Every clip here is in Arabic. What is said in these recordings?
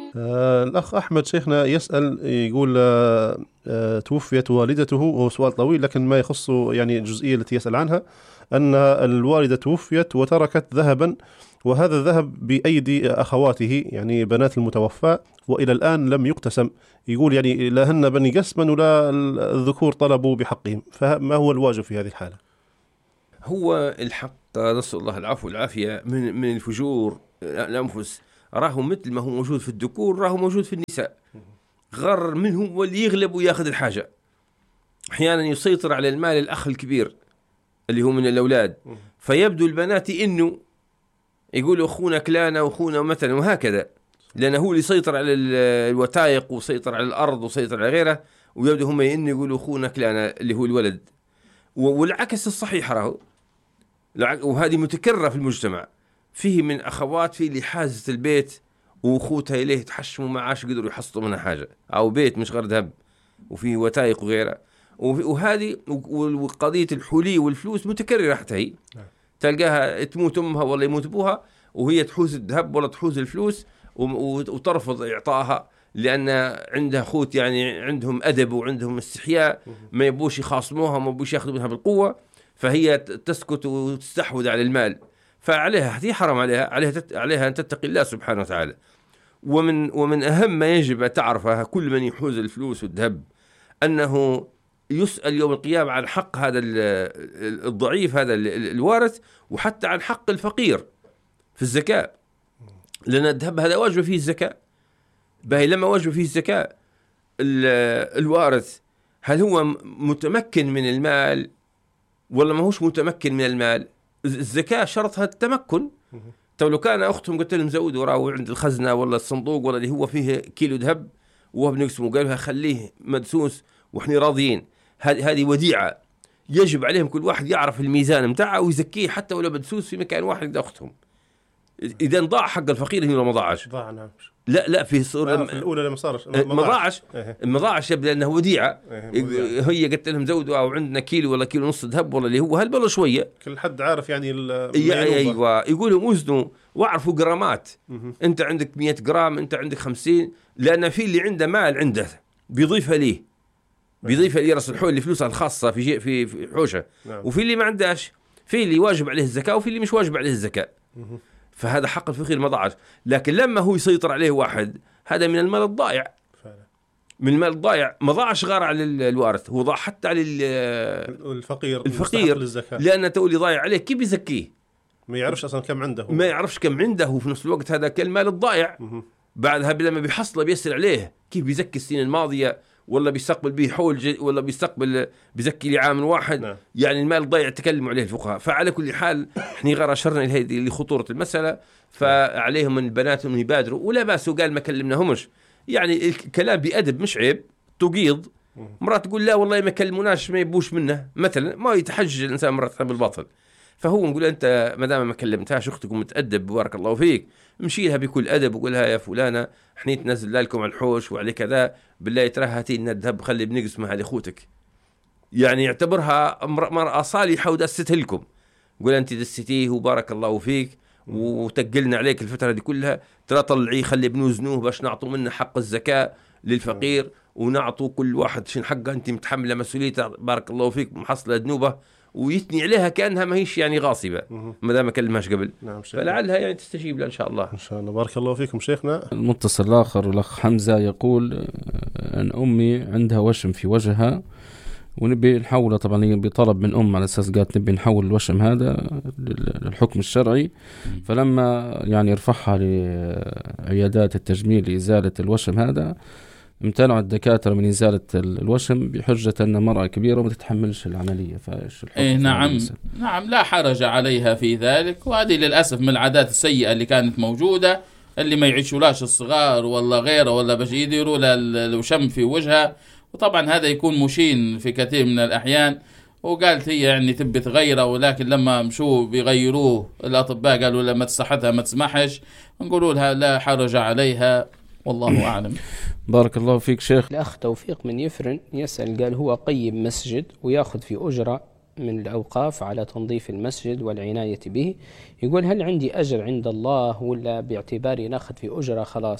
الأخ أحمد شيخنا يسأل يقول توفيت والدته، وهو سؤال طويل لكن ما يخص يعني الجزئية التي يسأل عنها، أن الوالدة توفيت وتركت ذهبا، وهذا الذهب بأيدي أخواته يعني بنات المتوفى، وإلى الآن لم يقتسم. يقول يعني لا هن بني قسما ولا الذكور طلبوا بحقهم، فما هو الواجب في هذه الحالة؟ هو الحق نسأل الله العفو والعافية من الفجور الأنفس، راهو مثل ما هو موجود في الذكور راهو موجود في النساء. غر منهم واللي يغلب وياخذ الحاجة. أحيانا يسيطر على المال الأخ الكبير اللي هو من الأولاد، فيبدو البنات إنه يقولوا أخونا كلانا وأخونا مثلا وهكذا، لأنه هو اللي يسيطر على الوثائق وسيطر على الأرض وسيطر على غيره، ويبدو هم إنه يقولوا أخونا كلانا اللي هو الولد. والعكس الصحيح راهو، وهذه متكررة في المجتمع. فيه من أخوات في اللي حازت البيت وأخوتها إليه تحشموا معاش قدروا يحصلوا منها حاجة أو بيت مش غير ذهب، وفيه وثائق وغيرها. وهذه وقضية الحلي والفلوس متكررة حتى هي، تلقاها تموت أمها ولا يموت أبوها وهي تحوز الذهب ولا تحوز الفلوس وترفض إعطائها، لأن عندها أخوت يعني عندهم أدب وعندهم استحياء، ما يبوش يخاصموها ما يبوش يأخذوا منها بالقوة، فهي تسكت وتستحوذ على المال. فعليها هذه حرام عليها أن تتقي الله سبحانه وتعالى. ومن أهم ما يجب أن تعرفها كل من يحوز الفلوس والذهب أنه يسأل يوم القيامة عن حق هذا الضعيف هذا الوارث، وحتى عن حق الفقير في الزكاة، لأن الذهب هذا واجب فيه الزكاة. باهي لما واجب فيه الزكاة الوارث هل هو متمكن من المال ولا ما هوش متمكن من المال؟ الزكاة شرطها التمكن. لو كان أختهم قلت لهم زودوا راهو عند الخزنة ولا الصندوق ولا اللي هو فيه كيلو ذهب وهو بنقسمه، قالوا خليه مدسوس وإحنا راضيين، هذه وديعة يجب عليهم كل واحد يعرف الميزان متاعه ويزكيه حتى ولو مدسوس في مكان واحد عند أختهم. إذا ضاع حق الفقير هنا ما ضاعش. ضاع نعم. لا في صورة في الأولى لما صارش ما ضاعش يبدأ أنه وديعة. هي قلت لهم زودوا أو عندنا كيلو ولا كيلو نص ذهب ولا اللي هو هالبلا شوية، كل حد عارف يعني أيوة يقولوا وزنوا واعرفوا جرامات. أنت عندك 100 جرام أنت عندك 50، لأن في اللي عنده مال عنده بيضيفها ليه رأس الحول اللي فلوسها الخاصة في حوشة، وفي اللي ما عندهاش، في اللي واجب عليه الزكاة وفي اللي مش واجب عليه الزكاة. فهذا حق الفقير ما ضاعش. لكن لما هو يسيطر عليه واحد هذا من المال الضائع، من المال الضائع ما ضاعش غير على الوارث، هو ضاع حتى على الفقير لأن تقولي ضايع عليه كيف يزكيه؟ ما يعرفش أصلا كم عنده، ما يعرفش كم عنده، وفي نفس الوقت هذا كالمال الضائع. بعدها لما بيحصله بيسأل عليه كيف بيزكي السنين الماضية ولا بيستقبل به حول ولا بيزكي لعام واحد. يعني المال الضائع تكلموا عليه الفقهاء. فعلى كل حال احنا غير أشرنا إلى لخطورة المسألة، فعليهم من بناتهم يبادروا ولا باس. وقال ما كلمناهمش يعني الكلام بأدب مش عيب تقيض. مرات تقول لا والله ما كلموناش ما يبوش منه مثلا، ما يتحجج الإنسان مرات بالباطل. فهو نقول أنت ما دام ما كلمتهاش أختكم متأدب بارك الله فيك، مشيلها بكل أدب وقولها يا فلانة احنا تنزل لكم على الحوش وعلى كذا بالله ترى هاتي لنا الذهب خلي بنقسمها هذه أخوتك، يعني يعتبرها مرأة صالحة ودستها لكم. قول أنت دستيه وبارك الله فيك وتقلنا عليك الفترة دي كلها، ترى طلعيه خلي بنوزنوه باش نعطوا منه حق الزكاة للفقير ونعطوا كل واحد شن حقه، أنت متحملة مسؤوليته بارك الله فيك محصلة ذنوبه، ويثني عليها كأنها ما هيش يعني غاصبة ما دام ما كلمهاش قبل. نعم فلعلها يعني تستجيب له إن شاء الله. إن شاء الله. بارك الله فيكم شيخنا. المتصل الآخر الأخ حمزة يقول أن أمي عندها وشم في وجهها ونبي نحوله، طبعا بطلب من على أساس قالت نبي نحول الوشم هذا للحكم الشرعي. فلما يعني يرفعها لعيادات التجميل لإزالة الوشم هذا امتنعوا الدكاترة من إزالة الوشم بحجة أن مرأة كبيرة وما تتحملش العملية. فإيش الحكم؟ نعم لا حرج عليها في ذلك. وهذه للأسف من العادات السيئة اللي كانت موجودة، اللي ما يعيشولاش الصغار ولا غيره ولا باش يديروا الوشم في وجهها، وطبعا هذا يكون مشين في كثير من الأحيان. وقالت هي يعني تبي تغيره، ولكن لما مشوا بيغيروه الأطباء قالوا لما تصحتها ما تسمحش، نقولوا لها لا حرج عليها والله أعلم. بارك الله فيك شيخ. الأخ توفيق من يفرن يسأل قال هو قيم مسجد ويأخذ في أجرة من الأوقاف على تنظيف المسجد والعناية به، يقول هل عندي أجر عند الله ولا باعتباري ناخذ في أجرة خلاص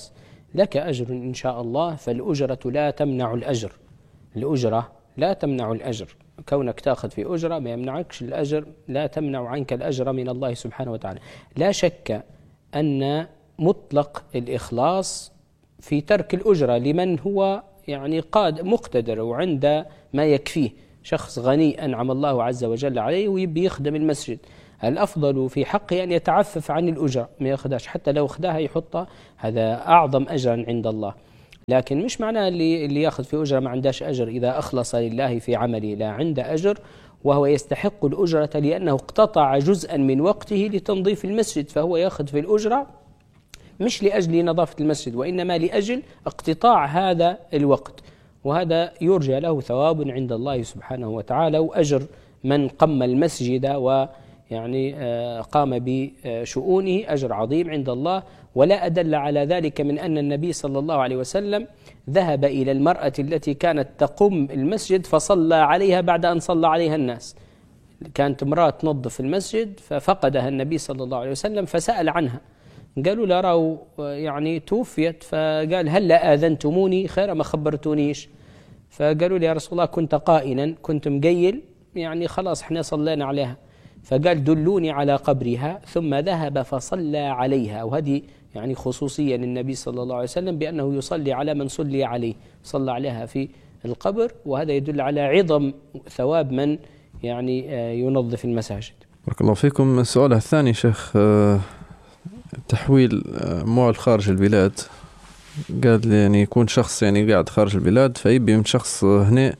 لك أجر إن شاء الله. فالأجرة لا تمنع الأجر، الأجرة لا تمنع الأجر، كونك تأخذ في أجرة ما يمنعكش الأجر، لا تمنع عنك الأجر من الله سبحانه وتعالى. لا شك أن مطلق الإخلاص في ترك الأجرة لمن هو يعني مقتدر وعند ما يكفيه، شخص غني أنعم الله عز وجل عليه ويبي يخدم المسجد، الأفضل في حقه أن يتعفف عن الأجرة، ما يأخذهاش، حتى لو أخذها يحطها، هذا أعظم أجرا عند الله. لكن مش معناه اللي يأخذ في أجرة ما عندهش أجر إذا أخلص لله في عمله، لا، عنده أجر وهو يستحق الأجرة لأنه اقتطع جزءا من وقته لتنظيف المسجد، فهو يأخذ في الأجرة مش لأجل نظافة المسجد وإنما لأجل اقتطاع هذا الوقت، وهذا يرجى له ثواب عند الله سبحانه وتعالى، وأجر من قم المسجد ويعني قام بشؤونه أجر عظيم عند الله. ولا أدل على ذلك من أن النبي صلى الله عليه وسلم ذهب إلى المرأة التي كانت تقوم المسجد فصلى عليها بعد أن صلى عليها الناس. كانت امرأة تنظف المسجد ففقدها النبي صلى الله عليه وسلم فسأل عنها، قالوا لا راو يعني توفيت، فقال هل لا آذنتموني خير ما خبرتونيش؟ فقالوا لي يا رسول الله كنت قائلا، كنت مقيل، يعني خلاص احنا صلينا عليها. فقال دلوني على قبرها، ثم ذهب فصلى عليها. وهذه يعني خصوصية للنبي صلى الله عليه وسلم بأنه يصلي على من صلي عليه، صلى عليها في القبر، وهذا يدل على عظم ثواب من يعني ينظف المساجد. بارك الله فيكم. السؤال الثاني شيخ، تحويل أموال خارج البلاد. قال لي يعني يكون شخص يعني قاعد خارج البلاد فيبي من شخص هنا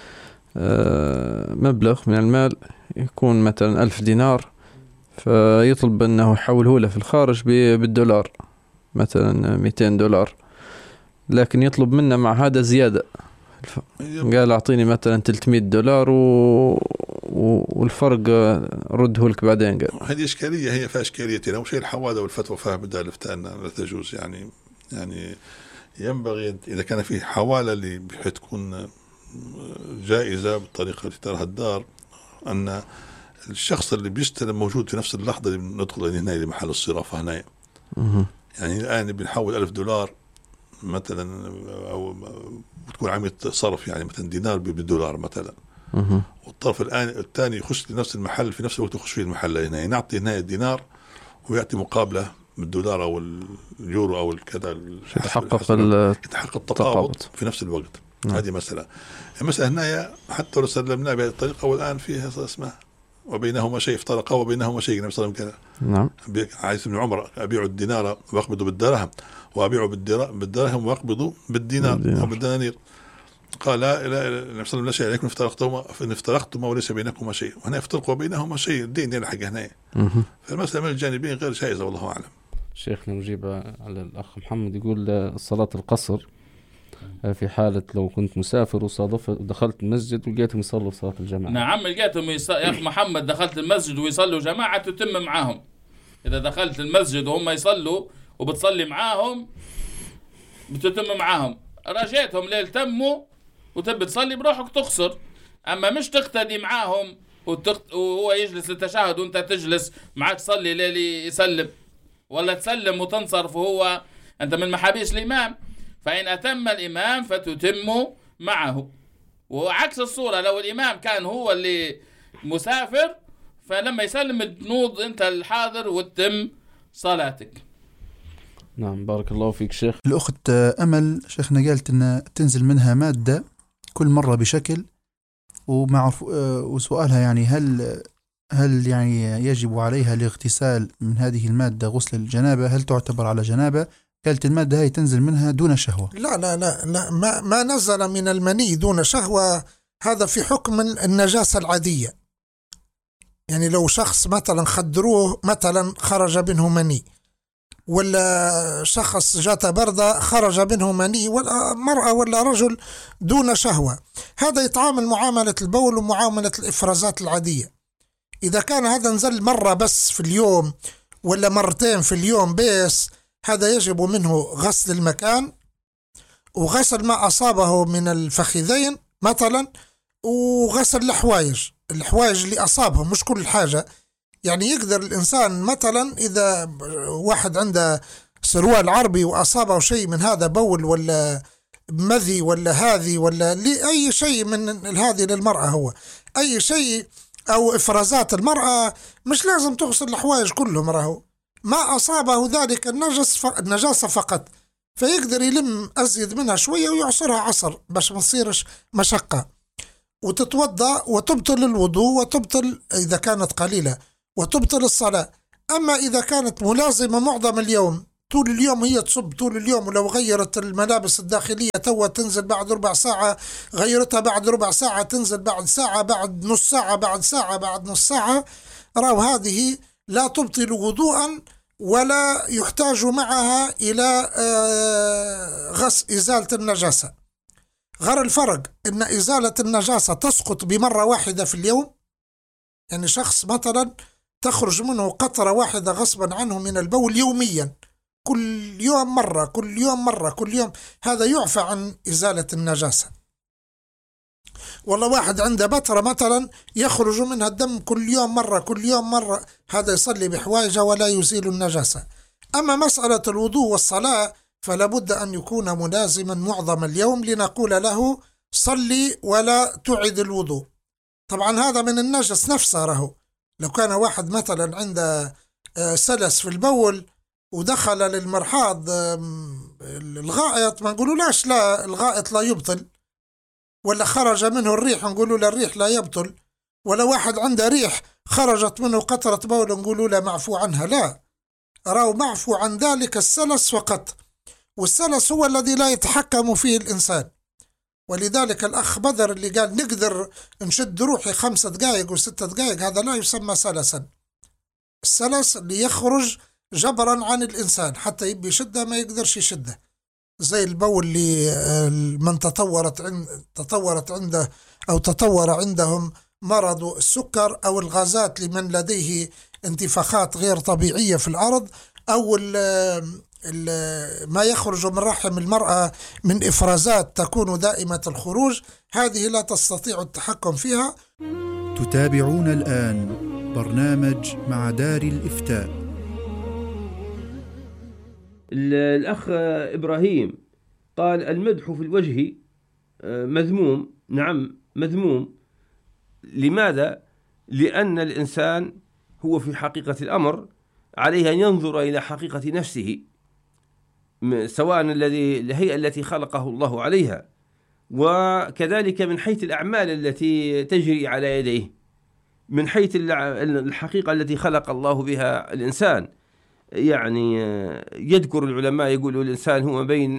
مبلغ من المال، يكون مثلا 1000 دينار، فيطلب أنه يحوله له في الخارج بالدولار، مثلا 200 دولار، لكن يطلب منا مع هذا زيادة. قال أعطيني مثلا 300 دولار والفرق رده لك بعدين. قال هذه إشكالية، هي فيها إشكاليتين. أول شيء الحوادة والفتوى فيها بدها الإفتاء أنها لا تجوز، يعني ينبغي إذا كان في حوالة اللي بحيث تكون جائزة بالطريقة التي تراها الدار، أن الشخص اللي بيستلم موجود في نفس اللحظة اللي ندخل هنا لمحل الصرافة هنا. يعني الآن بنحول 1000 دولار مثلا، أو بتكون عملية صرف يعني مثلا دينار بالدولار مثلا، والطرف الثاني يخش لنفس المحل في نفس الوقت يخش فيه المحل هنا، يعني نعطي هنا الدينار ويأتي مقابلة بالدولار أو اليورو أو الكذا، يتحقق التقابض في نفس الوقت. هذه مسألة. المسألة هنا حتى لو سلمنا بهذه الطريقة والآن فيها اسمها وبينهما شيء، افترقا وبينهما شيء. النبي صلى الله عليه وسلم نعم عايز ابن عمر أبيع الدينار وأقبضه بالدرهم، وأبيعه بالدرهم وأقبضه بالدينار أو بالدنانير. قال لا النبي صلى الله عليه وسلم لا شيء عليكم إن افترقتما وليس بينكما شيء، وهنا يفترق وبينهما شيء، الدين يلحق هنا. فالمسألة من الجانبين غير جائزة والله أعلم. شيخنا نجيب على الأخ محمد، يقول صلاة القصر في حالة لو كنت مسافر وصادف دخلت المسجد ولقيتهم يصلوا صلاة الجماعة. نعم لقيتهم يا أخ محمد دخلت المسجد ويصلوا جماعة تتم معاهم. إذا دخلت المسجد وهم يصلوا وبتصلي معاهم بتتم معاهم، رجيتهم ليلتموا وتبي تصلي بروحك تخسر. أما مش تقتدي معاهم وهو يجلس للتشهد وانت تجلس معك تصلي ليلي يسلم، ولا تسلم وتنصرف وهو أنت من محابيس الإمام. فإن أتم الإمام فتتم معه. وعكس الصورة لو الإمام كان هو اللي مسافر فلما يسلم تنوض أنت الحاضر وتتم صلاتك. نعم بارك الله فيك شيخ. الأخت أمل شيخنا قالت أن تنزل منها مادة كل مرة بشكل، وسؤالها يعني هل يعني يجب عليها الاغتسال من هذه المادة غسل الجنابة؟ هل تعتبر على جنابة؟ قالت المادة هاي تنزل منها دون شهوة. لا لا لا, لا ما نزل من المني دون شهوة هذا في حكم النجاسة العادية. يعني لو شخص مثلا خدروه مثلا خرج منه مني، ولا شخص جات بردة خرج منه مني، ولا مرأة ولا رجل دون شهوة، هذا يتعامل معاملة البول ومعاملة الإفرازات العادية. إذا كان هذا نزل مرة بس في اليوم ولا مرتين في اليوم بس، هذا يجب منه غسل المكان وغسل ما أصابه من الفخذين مثلا، وغسل الحوايج اللي أصابهم، مش كل حاجة. يعني يقدر الإنسان مثلا إذا واحد عنده سروال عربي وأصابه شيء من هذا، بول ولا مذي ولا هذه ولا أي شيء من هذه للمرأة، هو أي شيء أو إفرازات المرأة مش لازم تغسل الحوايج كلهم، راهو ما أصابه ذلك النجاسة فقط، فيقدر يلم أزيد منها شوية ويعصرها عصر باش ما تصيرش مشقة، وتتوضأ وتبطل الوضوء وتبطل إذا كانت قليلة وتبطل الصلاة. أما إذا كانت ملازمة معظم اليوم، طول اليوم هي تصب طول اليوم، ولو غيرت الملابس الداخلية توا تنزل بعد ربع ساعة، غيرتها بعد ربع ساعة، تنزل بعد ساعة، بعد نص ساعة، بعد ساعة، بعد نص ساعة، راو هذه لا تبطل وضوءا ولا يحتاج معها إلى إزالة النجاسة. غير الفرق إن إزالة النجاسة تسقط بمرة واحدة في اليوم، يعني شخص مثلا تخرج منه قطرة واحدة غصبا عنه من البول يوميا، كل يوم مرة، كل يوم مرة، كل يوم، هذا يعفى عن إزالة النجاسة. والله واحد عنده بترة مثلا يخرج منها الدم كل يوم مرة، كل يوم مرة، هذا يصلي بحوايجه ولا يزيل النجاسة. أما مسألة الوضوء والصلاة فلا بد أن يكون ملازما معظم اليوم لنقول له صلي ولا تعد الوضوء. طبعا هذا من النجس نفسه، راهو لو كان واحد مثلا عنده سلس في البول ودخل للمرحاض الغائط، ما نقولوا لاش لا الغائط لا يبطل، ولا خرج منه الريح نقولوا له الريح لا يبطل، ولا واحد عنده ريح خرجت منه قطرة بول نقولوا له معفو عنها، لا، راهو معفو عن ذلك السلس فقط، والسلس هو الذي لا يتحكم فيه الإنسان. ولذلك الأخ بدر اللي قال نقدر نشد روحي 5 دقائق و6 دقائق، هذا لا يسمى سلسا. السلس اللي يخرج جبرا عن الإنسان حتى يبي يشده ما يقدرش يشده، زي البول اللي من تطورت عنده أو تطور عندهم مرض السكر، أو الغازات لمن لديه انتفاخات غير طبيعية في الأرض، أو ما يخرج من رحم المرأة من إفرازات تكون دائمة الخروج، هذه لا تستطيع التحكم فيها. تتابعون الآن برنامج مع دار الإفتاء. الأخ إبراهيم قال المدح في الوجه مذموم. نعم مذموم. لماذا؟ لأن الإنسان هو في حقيقة الأمر عليه أن ينظر إلى حقيقة نفسه، سواء الهيئة التي خلقه الله عليها، وكذلك من حيث الأعمال التي تجري على يديه، من حيث الحقيقة التي خلق الله بها الإنسان. يعني يذكر العلماء يقولوا الإنسان هو بين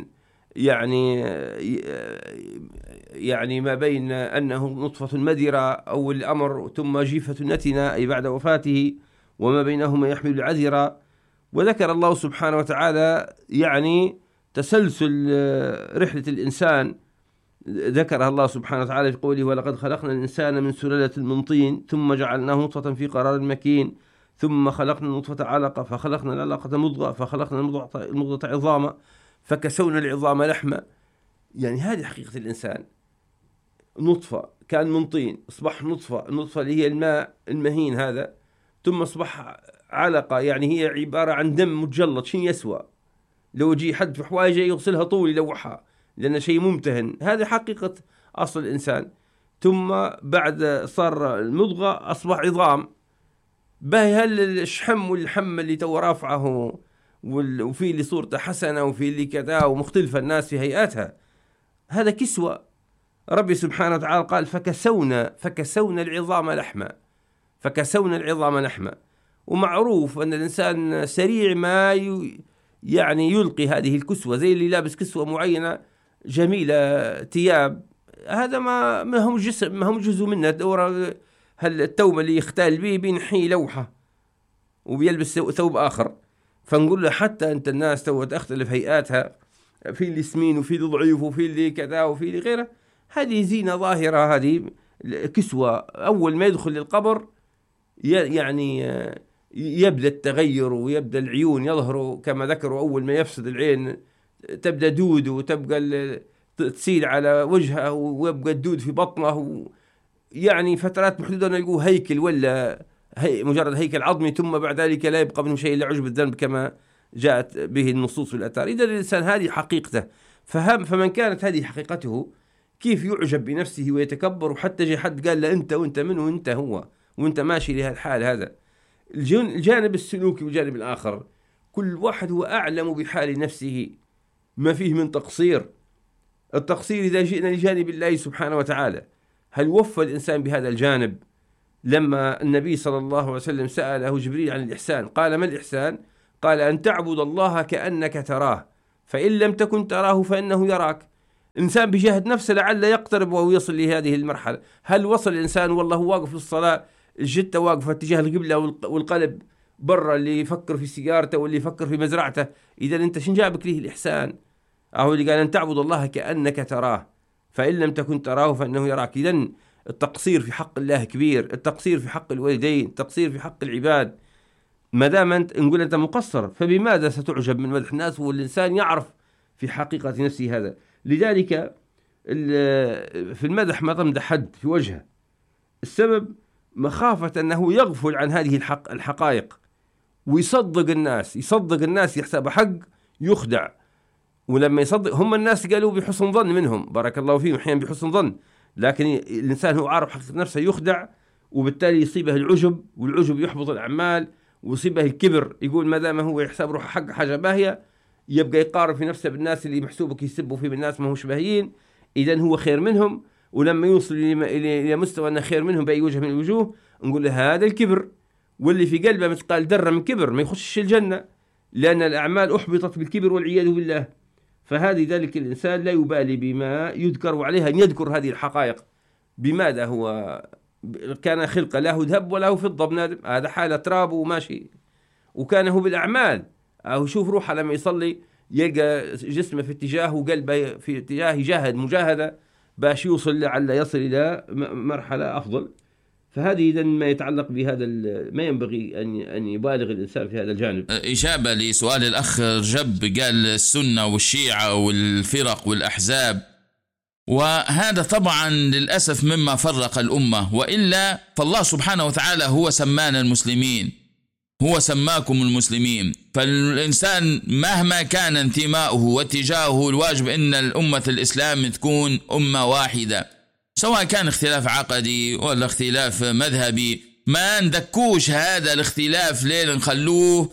يعني ما بين أنه نطفة مدرة أو الأمر ثم جيفة نتنة أي بعد وفاته، وما بينهما يحمل العذرة. وذكر الله سبحانه وتعالى يعني تسلسل رحلة الإنسان، ذكرها الله سبحانه وتعالى في قوله ولقد خلقنا الإنسان من سلالة من طين ثم جعلناه نطفة في قرار مكين ثم خلقنا النطفة علقة فخلقنا العلقة مضغة فخلقنا المضغة عظاما فكسونا العظام لحما. يعني هذه حقيقة الإنسان، نطفة كان من طين أصبح نطفة، النطفة اللي هي الماء المهين هذا، ثم أصبح علقة، يعني هي عبارة عن دم متجلط، شيء يسوى لو جي حد في حوايجه يغسلها طول يلوحها لأن شيء ممتهن. هذه حقيقة أصل الإنسان. ثم بعد صار المضغة أصبح عظام. باهي هل الشحم واللحم اللي تو رافعه وفي اللي صورته حسنة وفي اللي كذا ومختلفة الناس في هيئاتها، هذا كسوة. ربي سبحانه وتعالى قال فكسونا العظام لحما، فكسونا العظام لحما. ومعروف أن الإنسان سريع ما يعني يلقي هذه الكسوة، زي اللي لابس كسوة معينة جميلة ثياب، هذا ما هم جسم، ما هم جزء منه. دورة هل التوم اللي يختال به بينحي لوحة وبيلبس ثوب آخر. فنقول له حتى أنت الناس تو تختلف هيئاتها، في اللي سمين وفي اللي ضعيف وفي اللي كذا وفي اللي غيره، هذه زينة ظاهرة، هذه كسوة. أول ما يدخل للقبر يعني يبدأ التغير ويبدأ العيون يظهروا كما ذكروا. أول ما يفسد العين تبدأ دود وتبقى تسيل على وجهه ويبقى الدود في بطنه، يعني فترات محدودة نلقوه هيكل ولا مجرد هيكل عظمي، ثم بعد ذلك لا يبقى منه شيء إلا عشب الذنب كما جاءت به النصوص في الآثار. إذا الإنسان هذه حقيقته فمن كانت هذه حقيقته كيف يعجب بنفسه ويتكبر، وحتى جاء حد قال له أنت وأنت من وأنت هو وأنت ماشي لهذا الحال. هذا الجانب السلوكي والجانب الآخر كل واحد هو أعلم بحال نفسه، ما فيه من تقصير. التقصير إذا جئنا لجانب الله سبحانه وتعالى، هل وفى الإنسان بهذا الجانب؟ لما النبي صلى الله عليه وسلم سأله جبريل عن الإحسان قال ما الإحسان؟ قال أن تعبد الله كأنك تراه فإن لم تكن تراه فإنه يراك. الإنسان بجهد نفسه لعل يقترب وهو يصل لهذه المرحلة. هل وصل الإنسان والله واقف في الصلاة الجتة واقفة اتجاه القبلة والقلب برا، اللي يفكر في سيارته واللي يفكر في مزرعته؟ إذا أنت شن جابك له الإحسان؟ أهو اللي قال أن تعبد الله كأنك تراه فإن لم تكن تراه فإنه يراك. إذن التقصير في حق الله كبير، التقصير في حق الوالدين، التقصير في حق العباد. ما دام أنت نقول أنت مقصر فبماذا ستعجب من مدح الناس والإنسان يعرف في حقيقة نفسه هذا؟ لذلك في المدح ما تمدح حد في وجهه، السبب مخافة أنه يغفل عن هذه الحقائق ويصدق الناس يحسب حق يخدع. ولما يصدق هم الناس قالوا بحسن ظن منهم، بارك الله فيهم، أحيانا بحسن ظن، لكن الإنسان هو عارف حقيقة نفسه يخدع، وبالتالي يصيبه العجب، والعجب يحبط الأعمال، ويصيبه الكبر. يقول ما دام هو يحسب روحه حق حاجة باهية يبقى يقارن في نفسه بالناس اللي محسوبك يسبوا فيه بالناس ما هوش باهيين، إذن هو خير منهم. ولما يوصل إلى مستوى أنه خير منهم بأي وجه من الوجوه نقول له هذا الكبر، واللي في قلبه مثقال ذرة من كبر ما يخشش الجنة، لأن الأعمال أحبطت بالكبر والعياذ بالله. فهذه ذلك الإنسان لا يبالي بما يذكر، وعليها أن يذكر هذه الحقائق. بماذا هو كان خلقه له ذهب وله فضة بنادم، هذا حالة تراب وماشي، وكان هو بالأعمال. أو شوف روحه لما يصلي يلقى جسمه في اتجاه وقلبه في اتجاه، يجاهد مجاهدة باش يوصل لعل يصل إلى مرحلة أفضل. فهذه إذن ما يتعلق بهذا، ما ينبغي أن يبالغ الإنسان في هذا الجانب. إجابة لسؤال الأخ رجب، قال السنة والشيعة والفرق والأحزاب، وهذا طبعا للأسف مما فرق الأمة، وإلا فالله سبحانه وتعالى هو سمانا المسلمين، هو سماكم المسلمين. فالإنسان مهما كان انتماؤه واتجاهه الواجب أن الأمة الإسلام تكون أمة واحدة، سواء كان اختلاف عقدي ولا اختلاف مذهبي، ما ندكوش هذا الاختلاف ليه نخلوه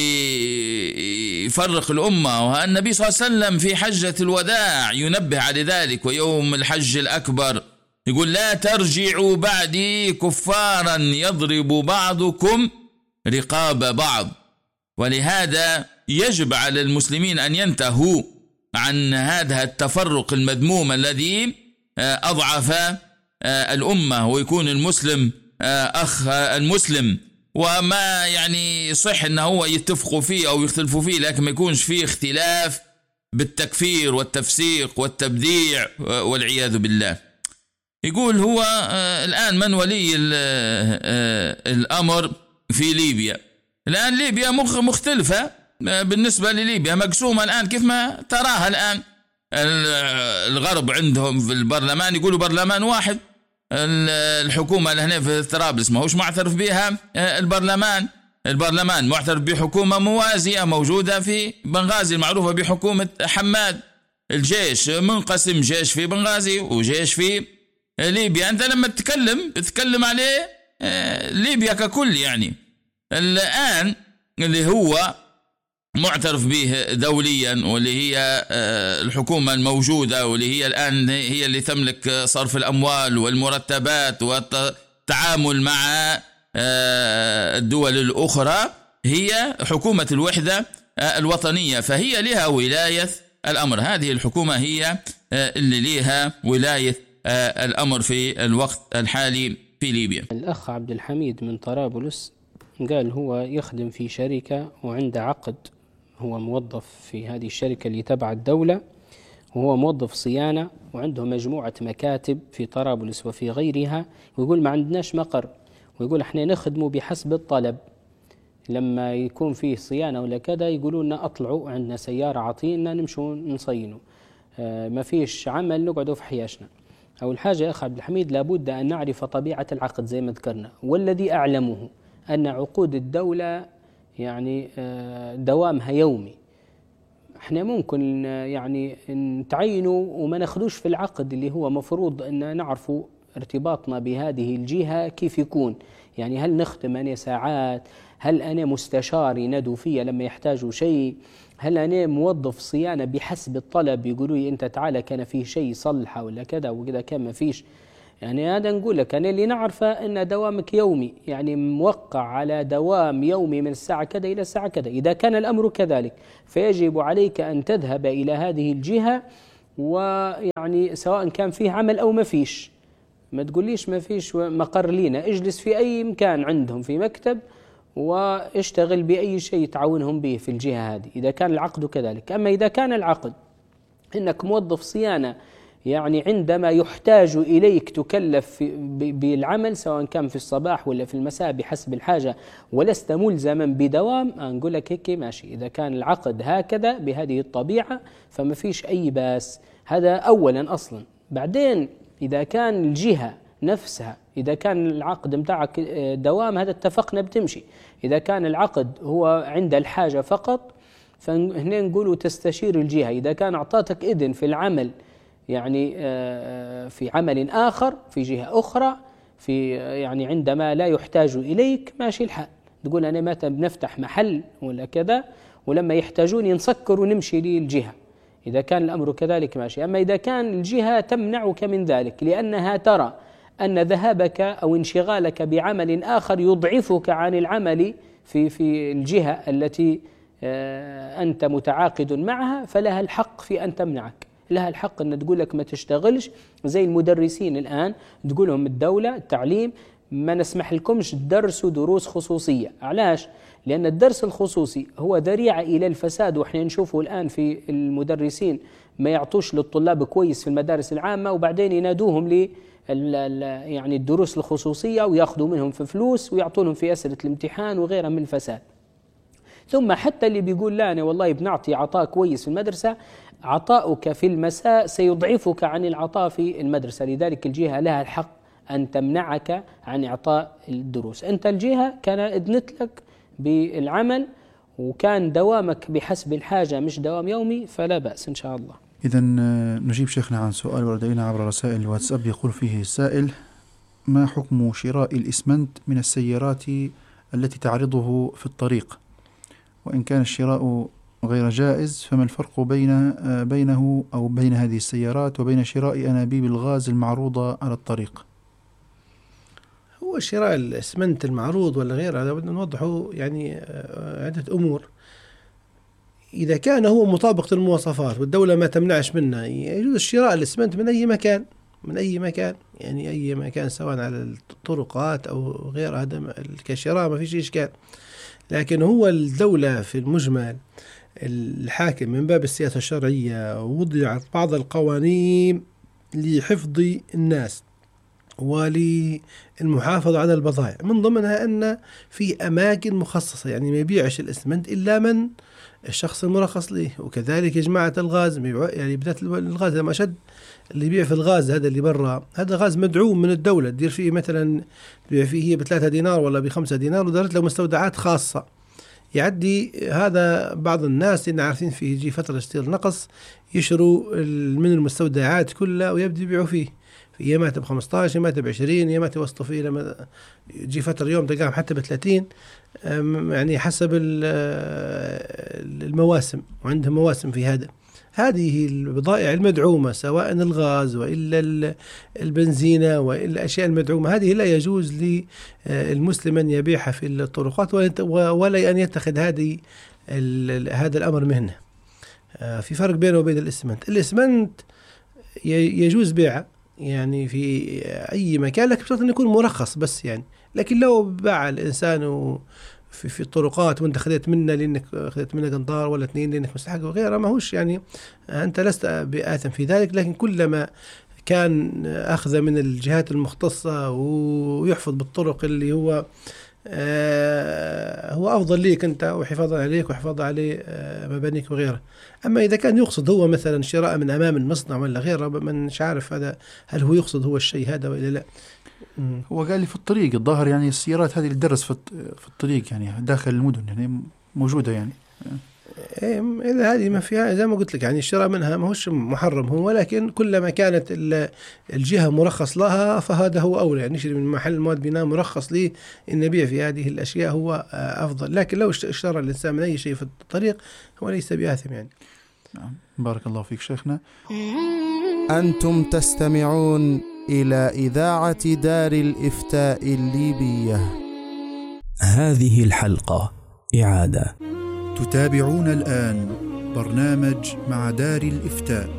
يفرق الأمة. والنبي صلى الله عليه وسلم في حجة الوداع ينبه على ذلك، ويوم الحج الأكبر يقول لا ترجعوا بعدي كفارا يضرب بعضكم رقاب بعض. ولهذا يجب على المسلمين أن ينتهوا عن هذا التفرق المذموم الذي أضعف الأمة، ويكون المسلم أخ المسلم، وما يعني صح أنه هو يتفقوا فيه أو يختلفوا فيه، لكن ما يكونش فيه اختلاف بالتكفير والتفسيق والتبديع والعياذ بالله. يقول هو الآن من ولي الأمر في ليبيا؟ الآن ليبيا مختلفة بالنسبة لليبيا، مقسومة الآن كيف ما تراها الآن. الغرب عندهم في البرلمان يقولوا برلمان واحد، الحكومة اللي هنا في طرابلس ما هوش معترف بها، البرلمان معترف بحكومة موازية موجودة في بنغازي المعروفة بحكومة حماد. الجيش منقسم، جيش في بنغازي وجيش في ليبيا. أنت لما تتكلم عليه ليبيا ككل، يعني الآن اللي هو معترف به دوليا واللي هي الحكومة الموجودة، واللي هي الآن هي اللي تملك صرف الأموال والمرتبات والتعامل مع الدول الأخرى، هي حكومة الوحدة الوطنية، فهي لها ولاية الأمر. هذه الحكومة هي اللي لها ولاية الأمر في الوقت الحالي في ليبيا. الأخ عبد الحميد من طرابلس قال هو يخدم في شركة وعنده عقد، هو موظف في هذه الشركة اللي تبع الدولة، وهو موظف صيانة، وعنده مجموعة مكاتب في طرابلس وفي غيرها، ويقول ما عندناش مقر، ويقول احنا نخدمه بحسب الطلب، لما يكون فيه صيانة ولا كذا يقولوا لنا اطلعوا عندنا سيارة عطينا نمشوا نصينوا، ما فيش عمل نقعدوا في حياشنا. أول حاجة يا أخ عبد الحميد لابد أن نعرف طبيعة العقد زي ما ذكرنا، والذي أعلمه أن عقود الدولة يعني دوامها يومي، احنا ممكن يعني نتعينوا وما ناخدوش في العقد اللي هو مفروض أن نعرفوا ارتباطنا بهذه الجهة كيف يكون. يعني هل نخدم أنا ساعات؟ هل أنا مستشار ينادوا فيا لما يحتاجوا شيء؟ هل أنا موظف صيانة بحسب الطلب يقولوا لي أنت تعالى كان فيه شيء صلحه ولا كذا وكذا كان ما فيش؟ يعني هذا نقول لك أنا اللي نعرفه أن دوامك يومي، يعني موقع على دوام يومي من الساعة كذا إلى الساعة كذا. إذا كان الأمر كذلك فيجب عليك أن تذهب إلى هذه الجهة، ويعني سواء كان فيه عمل أو ما فيش، ما تقوليش ما فيش مقر لينا، اجلس في أي مكان عندهم في مكتب واشتغل بأي شيء تعاونهم به في الجهة هذه إذا كان العقد كذلك. أما إذا كان العقد إنك موظف صيانة، يعني عندما يحتاج إليك تكلف بالعمل سواء كان في الصباح ولا في المساء بحسب الحاجة ولست ملزما بدوام، نقول لك هيك ماشي. إذا كان العقد هكذا بهذه الطبيعة فما فيش أي باس، هذا أولا أصلا. بعدين إذا كان الجهة نفسها، إذا كان العقد متاعك دوام هذا اتفقنا بتمشي. إذا كان العقد هو عند الحاجة فقط فهنا نقولوا تستشير الجهة. إذا كان أعطاتك إذن في العمل يعني في عمل آخر في جهة أخرى في يعني عندما لا يحتاج إليك ماشي الحال، تقول أنا متى بنفتح محل ولا كذا ولما يحتاجوني نسكر ونمشي للجهة. إذا كان الأمر كذلك ماشي. أما إذا كان الجهة تمنعك من ذلك لأنها ترى أن ذهابك أو انشغالك بعمل آخر يضعفك عن العمل في الجهة التي أنت متعاقد معها، فلها الحق في أن تمنعك، لها الحق أن تقول لك ما تشتغلش. زي المدرسين الآن تقول لهم الدولة التعليم ما نسمح لكمش تدرسوا دروس خصوصية. علاش؟ لأن الدرس الخصوصي هو ذريعة إلى الفساد، وإحنا نشوفه الآن في المدرسين ما يعطوش للطلاب كويس في المدارس العامة وبعدين ينادوهم يعني الدروس الخصوصية ويأخذوا منهم في فلوس ويعطونهم في أسئلة الامتحان وغيرها من الفساد. ثم حتى اللي بيقول لا أنا والله بنعطي عطاء كويس في المدرسة، عطاؤك في المساء سيضعفك عن العطاء في المدرسة، لذلك الجهة لها الحق أن تمنعك عن إعطاء الدروس. أنت الجهة كان أذنت لك بالعمل وكان دوامك بحسب الحاجة مش دوام يومي فلا بأس إن شاء الله. إذا نجيب شيخنا عن سؤال ورد إلينا عبر رسائل الواتساب. يقول فيه السائل: ما حكم شراء الإسمنت من السيارات التي تعرضه في الطريق؟ وإن كان الشراء غير جائز فما الفرق بينه أو بين هذه السيارات وبين شراء أنابيب الغاز المعروضة على الطريق؟ هو شراء الإسمنت المعروض ولا غيره هذا بدنا نوضحه يعني عدة أمور. إذا كان هو مطابق للمواصفات والدولة ما تمنعش منه يجوز شراء الإسمنت من أي مكان، يعني أي مكان سواء على الطرقات أو غير هذا كشراء ما فيش إشكال. لكن هو الدولة في المجمل الحاكم من باب السياسة الشرعية وضعت بعض القوانين لحفظ الناس وللمحافظة على البضائع، من ضمنها أن في أماكن مخصصة يعني ما يبيعش الإسمنت إلا من الشخص المرخص له. وكذلك يا جماعة الغاز يعني بدأت الغاز لما شد اللي يبيع في الغاز هذا اللي برا هذا غاز مدعوم من الدولة، تدير فيه مثلا تبيع فيه ب3 دينار ولا ب5 دينار ودارت له مستودعات خاصة. يعدي هذا بعض الناس اللي عارفين فيه يجي فترة اشتري نقص يشروا من المستودعات كلها ويبدأ يبيعوا فيه، في يمات ب15 يمات ب20 يمات يوصلوا فيه لما يجي فترة يوم تلقاهم حتى ب30 يعني حسب المواسم، وعندهم مواسم في هذا. هذه البضائع المدعومة سواء الغاز وإلا البنزينة وإلا الأشياء المدعومة هذه لا يجوز للمسلم أن يبيعها في الطرقات ولا أن يتخذ هذا الأمر مهنة. في فرق بينه وبين الإسمنت يجوز بيعه يعني في أي مكان، لكن بشرط أن يكون مرخص بس يعني. لكن لو باع الإنسان في الطرقات وانت خذيت منه لانك خذيت منه قنطار ولا 2 لانك مستحق وغيره ما هوش يعني انت لست بآثم في ذلك، لكن كلما كان اخذ من الجهات المختصة ويحفظ بالطرق اللي هو هو أفضل ليك أنت وحفاظا عليك وحفاظا عليه مبانيك وغيره. أما إذا كان يقصد هو مثلا شراء من أمام المصنع ولا غيره، من مش عارف هذا هل هو يقصد هو الشيء هذا ولا لا. هو قال لي في الطريق الظاهر، يعني السيارات هذه اللي تدرس في الطريق يعني داخل المدن يعني موجودة يعني. إذا هذه ما فيها زي ما قلت لك يعني الشراء منها ما هوش محرم هو، ولكن كلما كانت الجهة مرخص لها فهذا هو أولى. يعني نشتري من محل مواد بناء مرخص لي إن نبيع في هذه الأشياء هو أفضل. لكن لو اشترى الإنسان من أي شيء في الطريق هو ليس بآثم يعني. بارك الله فيك شيخنا. أنتم تستمعون إلى إذاعة دار الإفتاء الليبية. هذه الحلقة إعادة. تتابعون الآن برنامج مع دار الإفتاء.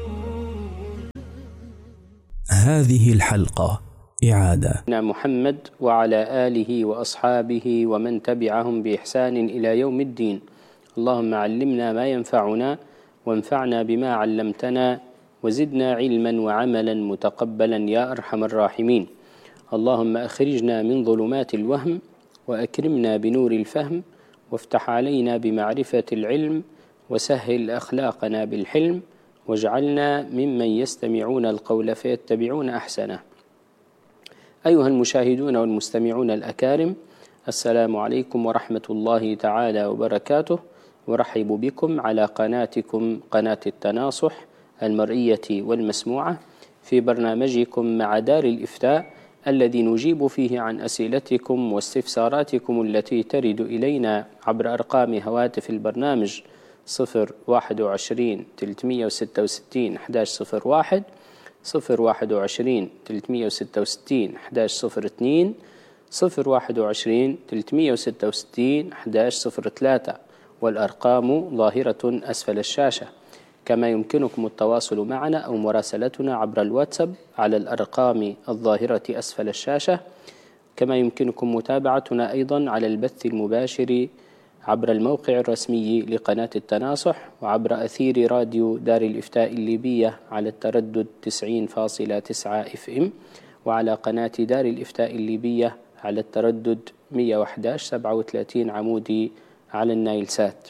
هذه الحلقة إعادة. محمد وعلى آله وأصحابه ومن تبعهم بإحسان إلى يوم الدين. اللهم علمنا ما ينفعنا وانفعنا بما علمتنا وزدنا علما وعملا متقبلا يا أرحم الراحمين. اللهم أخرجنا من ظلمات الوهم وأكرمنا بنور الفهم وافتح علينا بمعرفة العلم وسهل أخلاقنا بالحلم واجعلنا ممن يستمعون القول فيتبعون أحسنه. أيها المشاهدون والمستمعون الأكارم، السلام عليكم ورحمة الله تعالى وبركاته، ورحب بكم على قناتكم قناة التناصح المرئية والمسموعة في برنامجكم مع دار الإفتاء الذي نجيب فيه عن أسئلتكم واستفساراتكم التي ترد إلينا عبر أرقام هواتف البرنامج 021 366 1101 021 366 1102 021 366 1103 والأرقام ظاهرة أسفل الشاشة. كما يمكنكم التواصل معنا أو مراسلتنا عبر الواتساب على الأرقام الظاهرة أسفل الشاشة. كما يمكنكم متابعتنا أيضا على البث المباشر عبر الموقع الرسمي لقناة التناصح وعبر أثير راديو دار الإفتاء الليبية على التردد 90.9 FM وعلى قناة دار الإفتاء الليبية على التردد 111.37 عمودي على النايل سات.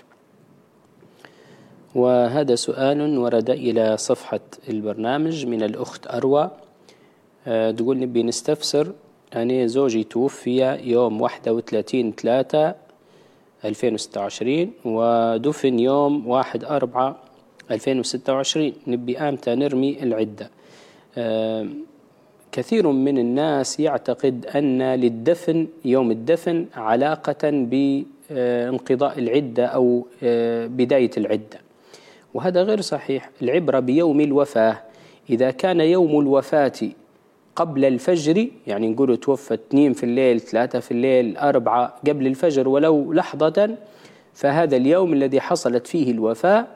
وهذا سؤال ورد إلى صفحة البرنامج من الأخت أروى، تقول نبي نستفسر. أنا زوجي توفي يوم 31/3/2026 ودفن يوم 1/4/2026. نبي آمتى نرمي العدة. كثير من الناس يعتقد أن للدفن يوم الدفن علاقة بانقضاء العدة أو بداية العدة، وهذا غير صحيح. العبرة بيوم الوفاة. إذا كان يوم الوفاة قبل الفجر، يعني نقول توفى 2 في الليل 3 في الليل 4 قبل الفجر ولو لحظة، فهذا اليوم الذي حصلت فيه الوفاة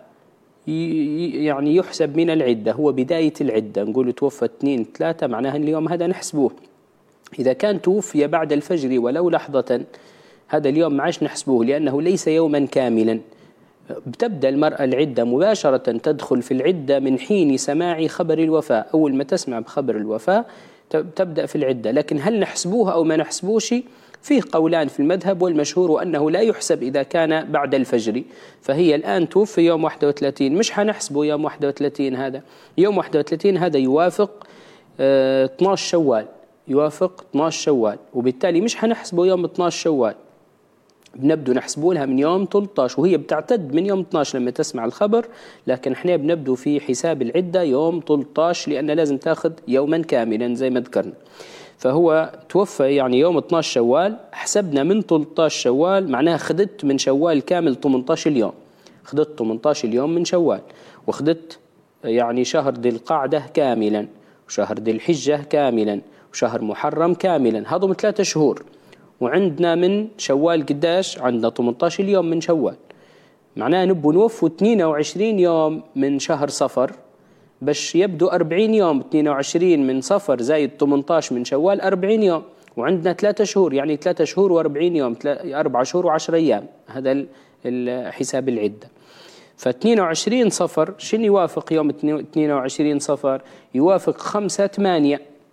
يعني يحسب من العدة، هو بداية العدة. نقول توفى 2 3 معناها اليوم هذا نحسبوه. إذا كان توفي بعد الفجر ولو لحظة هذا اليوم معاش نحسبوه لأنه ليس يوما كاملا. بتبدأ المرأة العدة مباشرة، تدخل في العدة من حين سماع خبر الوفاة. أول ما تسمع بخبر الوفاة تبدأ في العدة. لكن هل نحسبوها أو ما نحسبوش؟ فيه قولان في المذهب، والمشهور أنه لا يحسب إذا كان بعد الفجر. فهي الآن توفي يوم 31، مش هنحسبه يوم 31. هذا يوم 31 هذا يوافق 12 شوال، يوافق 12 شوال، وبالتالي مش هنحسبه يوم 12 شوال، بنبدو نحسبوا لها من يوم 13، وهي بتعتد من يوم 12 لما تسمع الخبر. لكن احنا بنبدو في حساب العدة يوم 13 لأن لازم تاخذ يوما كاملا زي ما ذكرنا. فهو توفى يعني يوم 12 شوال، حسبنا من 13 شوال معناها خدت من شوال كامل 18 يوم، خدت 18 يوم من شوال، وخدت يعني شهر ذي القعدة كاملا وشهر ذي الحجة كاملا وشهر محرم كاملا، هذهم 3 شهور. وعندنا من شوال قداش؟ عندنا 18 يوم من شوال، معناه نبو نوفوا 22 يوم من شهر صفر باش يبدو 40 يوم. 22 من صفر زائد 18 من شوال 40 يوم، وعندنا 3 شهور يعني 3 شهور و40 يوم، 4 شهور و10 أيام. هذا حساب العدة. ف22 صفر شنو يوافق يوم 22 صفر؟ يوافق 5/8.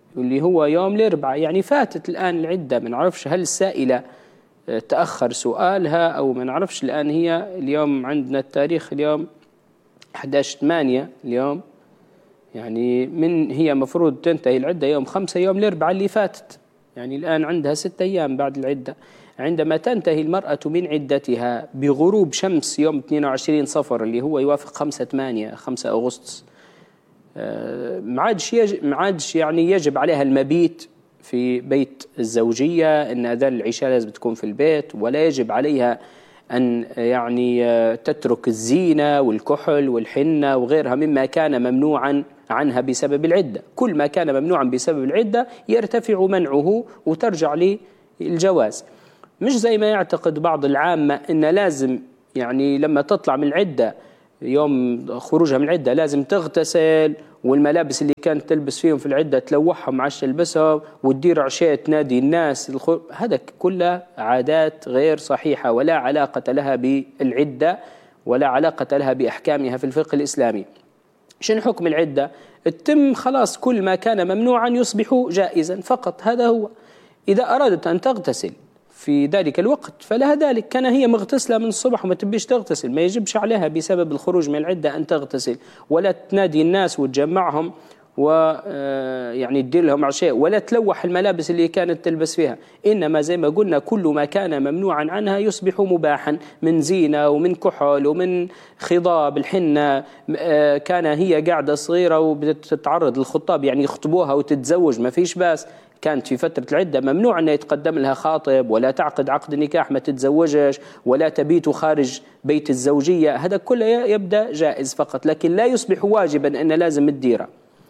اللي هو يوم الأربعاء، يعني فاتت الآن العدة. ما نعرفش هل السائلة تأخر سؤالها أو ما نعرفش. الآن هي اليوم عندنا التاريخ اليوم 11/8 اليوم، يعني هي مفروض تنتهي العدة يوم 5 يوم الأربعاء اللي فاتت، يعني الآن عندها 6 أيام بعد العدة. عندما تنتهي المرأة من عدتها بغروب شمس يوم 22 صفر اللي هو يوافق 5 أغسطس، ما عادش يعني يجب عليها المبيت في بيت الزوجية، إن أذان العشاء لازم تكون في البيت، ولا يجب عليها أن يعني تترك الزينة والكحل والحنة وغيرها مما كان ممنوعا عنها بسبب العدة. كل ما كان ممنوعا بسبب العدة يرتفع منعه وترجع للجواز. مش زي ما يعتقد بعض العامة إن لازم يعني لما تطلع من العدة يوم خروجها من العدة لازم تغتسل، والملابس اللي كانت تلبس فيهم في العدة تلوحهم ما عادش تلبسها، وتدير عشاء تنادي الناس. هذا كلها عادات غير صحيحة ولا علاقة لها بالعدة ولا علاقة لها بأحكامها في الفقه الإسلامي. شنو حكم العدة؟ التم خلاص كل ما كان ممنوعا يصبح جائزا فقط، هذا هو. إذا أرادت أن تغتسل في ذلك الوقت فلها ذلك، كان هي مغتسلة من الصبح وما تبيش تغتسل، ما يجبش عليها بسبب الخروج من العدة أن تغتسل، ولا تنادي الناس وتجمعهم ويعني تدير لهم عشاء، ولا تلوح الملابس اللي كانت تلبس فيها. إنما زي ما قلنا كل ما كان ممنوعا عنها يصبح مباحا، من زينة ومن كحل ومن خضاب الحنة. كان هي قاعدة صغيرة وبتتعرض للخطاب يعني يخطبوها وتتزوج ما فيش باس، كانت في فترة العدة ممنوع أن يتقدم لها خاطب ولا تعقد عقد نكاح ما تتزوجش ولا تبيت خارج بيت الزوجية، هذا كله يبدأ جائز فقط، لكن لا يصبح واجبا أن لازم الديرة.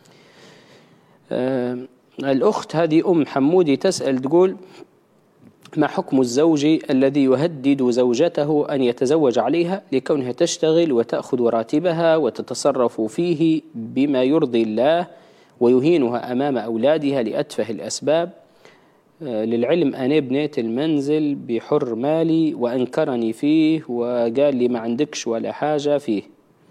الأخت هذه حمودي تسأل تقول: ما حكم الزوج الذي يهدد زوجته أن يتزوج عليها لكونها تشتغل وتأخذ راتبها وتتصرف فيه بما يرضي الله ويهينها أمام أولادها لأتفه الأسباب؟ للعلم أنا بنيت المنزل بحر مالي وأنكرني فيه وقال لي ما عندكش ولا حاجة فيه.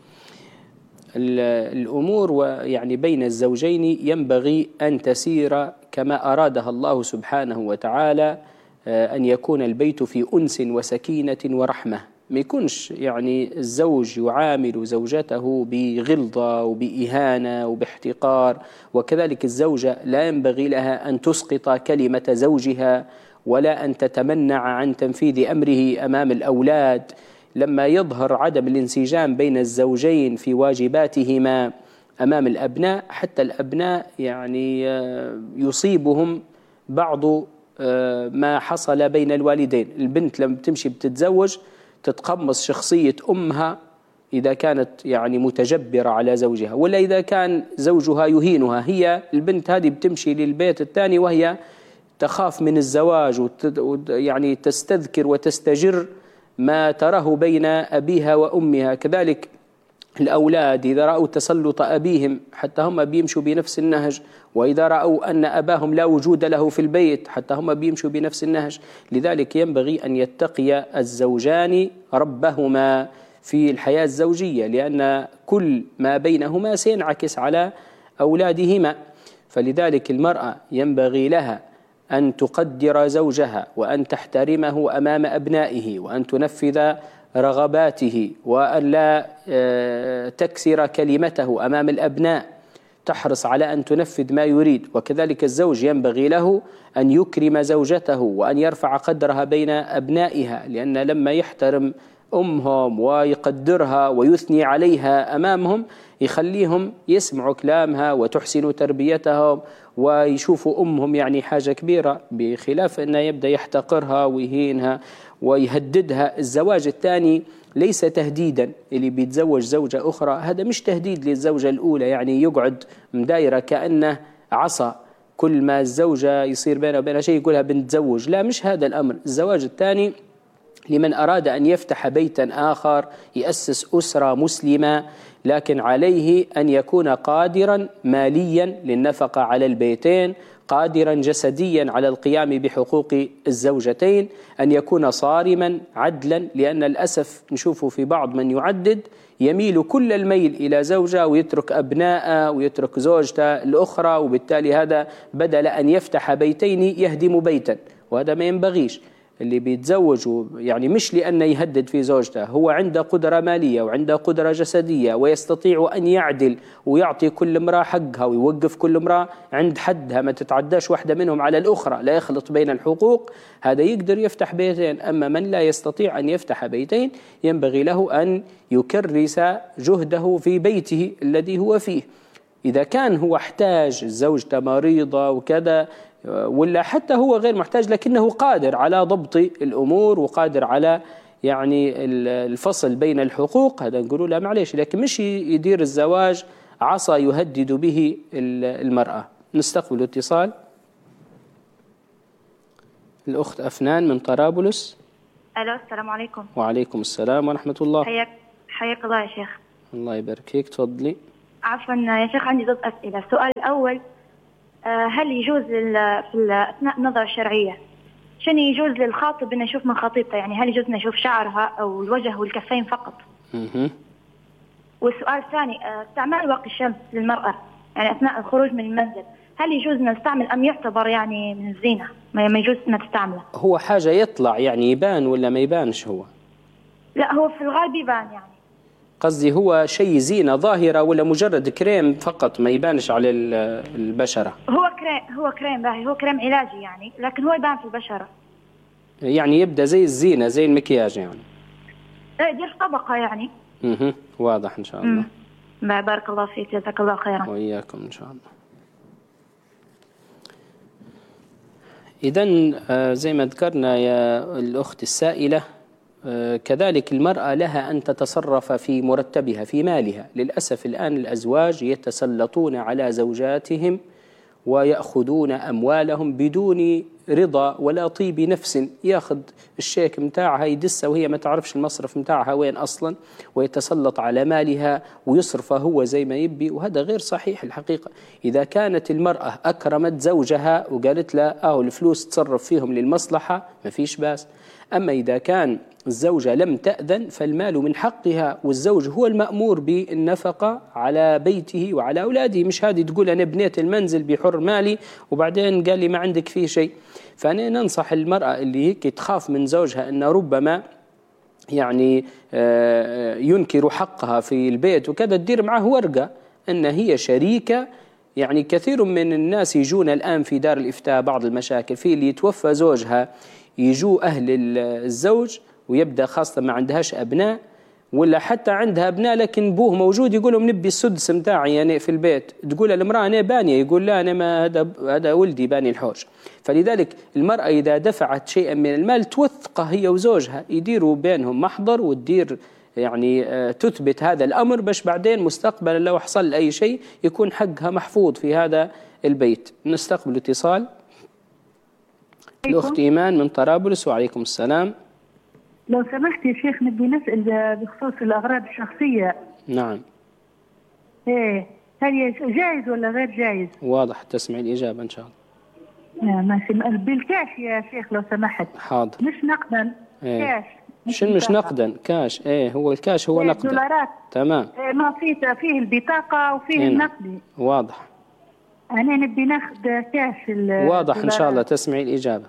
الأمور ويعني بين الزوجين ينبغي أن تسير كما أرادها الله سبحانه وتعالى، أن يكون البيت في أنس وسكينة ورحمة، ما يكونش يعني الزوج يعامل زوجته بغلظة وبإهانة وباحتقار، وكذلك الزوجة لا ينبغي لها أن تسقط كلمة زوجها ولا أن تتمنع عن تنفيذ أمره أمام الأولاد. لما يظهر عدم الانسجام بين الزوجين في واجباتهما أمام الأبناء، حتى الأبناء يعني يصيبهم بعض ما حصل بين الوالدين. البنت لما تمشي بتتزوج تتقمص شخصية أمها إذا كانت يعني متجبرة على زوجها، ولا إذا كان زوجها يهينها. هي البنت هذه بتمشي للبيت الثاني وهي تخاف من الزواج يعني تستذكر وتستجر ما تراه بين أبيها وأمها. كذلك الأولاد إذا رأوا تسلط أبيهم حتى هم بيمشوا بنفس النهج، وإذا رأوا أن أباهم لا وجود له في البيت حتى هم بيمشوا بنفس النهج. لذلك ينبغي أن يتقي الزوجان ربهما في الحياة الزوجية، لأن كل ما بينهما سينعكس على أولادهما. فلذلك المرأة ينبغي لها أن تقدر زوجها وأن تحترمه أمام أبنائه وأن تنفذ رغباته وأن لا تكسر كلمته أمام الأبناء، تحرص على أن تنفذ ما يريد. وكذلك الزوج ينبغي له أن يكرم زوجته وأن يرفع قدرها بين أبنائها، لأن لما يحترم أمهم ويقدرها ويثني عليها أمامهم يخليهم يسمعوا كلامها وتحسن تربيتهم ويشوفوا أمهم يعني حاجة كبيرة، بخلاف أنه يبدأ يحتقرها ويهينها ويهددها. الزواج الثاني ليس تهديدا، اللي بيتزوج زوجة أخرى هذا مش تهديد للزوجة الأولى، يعني يقعد مدايرة كأنه عصا، كل ما الزوجة يصير بينها وبينها شيء يقولها بنتزوج. لا، مش هذا الأمر. الزواج الثاني لمن أراد أن يفتح بيتا آخر يأسس أسرة مسلمة، لكن عليه أن يكون قادرا ماليا للنفقة على البيتين، قادرا جسديا على القيام بحقوق الزوجتين، أن يكون صارما عدلا، لأن الأسف نشوفه في بعض من يعدد يميل كل الميل إلى زوجة ويترك أبناءه ويترك زوجته الأخرى، وبالتالي هذا بدل أن يفتح بيتين يهدم بيتا، وهذا ما ينبغيش. اللي بيتزوج يعني مش لأنه يهدد في زوجته، هو عنده قدرة مالية وعنده قدرة جسدية ويستطيع أن يعدل ويعطي كل امرأة حقها ويوقف كل امرأة عند حدها، ما تتعداش واحدة منهم على الأخرى، لا يخلط بين الحقوق، هذا يقدر يفتح بيتين. أما من لا يستطيع أن يفتح بيتين ينبغي له أن يكرس جهده في بيته الذي هو فيه. إذا كان هو احتاج، زوجته مريضة وكذا، ولا حتى هو غير محتاج لكنه قادر على ضبط الأمور وقادر على يعني الفصل بين الحقوق، هذا نقول له معليش، لكن مش يدير الزواج عصا يهدد به المرأة. نستقبل اتصال. الأخت أفنان من طرابلس. ألو، السلام عليكم. وعليكم السلام ورحمة الله. حياك الله يا شيخ. الله يبارك فيك، تفضلي. عفوا يا شيخ، عندي ضد أسئلة. السؤال الأول، هل يجوز في أثناء النظرة الشرعية شنو يجوز للخاطب أن يشوف من خطيبته؟ يعني هل يجوز أن يشوف شعرها أو الوجه والكفين فقط؟ والسؤال الثاني، استعمال واقي الشمس للمرأة يعني أثناء الخروج من المنزل، هل يجوز أن نستعمل أم يعتبر يعني من الزينة ما يجوز أن تستعمله؟ هو حاجة يطلع يعني يبان ولا ما يبانش؟ هو لا، هو في الغالب يبان. يعني قصدي هو شيء زينة ظاهرة ولا مجرد كريم فقط ما يبانش على البشرة؟ هو كريم باهي، هو كريم علاجي يعني، لكن هو يبان في البشرة، يعني يبدأ زي الزينة زي المكياج يعني. يدير طبقة يعني. واضح إن شاء الله. بارك الله فيك، جزاك الله خيرا. وإياكم إن شاء الله. إذن زي ما ذكرنا يا الأخت السائلة، كذلك المرأة لها أن تتصرف في مرتبها في مالها. للأسف الآن الأزواج يتسلطون على زوجاتهم ويأخذون أموالهم بدون رضا ولا طيب نفس، ياخذ الشيك متاعها يدسه وهي ما تعرفش المصرف متاعها وين أصلا، ويتسلط على مالها ويصرفه هو زي ما يبي، وهذا غير صحيح الحقيقة. إذا كانت المرأة أكرمت زوجها وقالت له الفلوس تصرف فيهم للمصلحة ما فيش باس. أما إذا كان الزوجة لم تأذن فالمال من حقها، والزوج هو المأمور بالنفقة على بيته وعلى أولاده، مش هذه تقول أنا بنيت المنزل بحر مالي وبعدين قال لي ما عندك فيه شيء. فأنا ننصح المرأة اللي هيك تخاف من زوجها أن ربما يعني ينكر حقها في البيت وكذا، تدير معه ورقة أن هي شريكة. يعني كثير من الناس يجون الآن في دار الإفتاء بعض المشاكل، في اللي يتوفى زوجها يجوا أهل الزوج ويبدأ خاصة ما عندهاش أبناء، ولا حتى عندها أبناء لكن بوه موجود، يقولوا نبي السدس متاعي يعني في البيت، تقول المرأة أنا بانية، يقول لا أنا ما هذا ولدي باني الحوش. فلذلك المرأة إذا دفعت شيئا من المال توثقه هي وزوجها، يديروا بينهم محضر وتدير يعني تثبت هذا الأمر، باش بعدين مستقبلا لو حصل أي شيء يكون حقها محفوظ في هذا البيت. نستقبل اتصال. الأخت إيمان من طرابلس. وعليكم السلام. لو سمحت يا شيخ نبي نسأل بخصوص الأغراض الشخصية. نعم. هل جائز ولا غير جائز؟ واضح، تسمع الإجابة إن شاء الله. ماشي. بالكاش يا شيخ لو سمحت. حاضر. مش نقدا. كاش. شنو مش نقدا؟ كاش. هو الكاش هو نقدا. دولارات. تمام. ما فيه البطاقة وفيه النقدي. واضح. أنا نبي ناخذ كاش. واضح إن شاء الله، تسمعي الإجابة.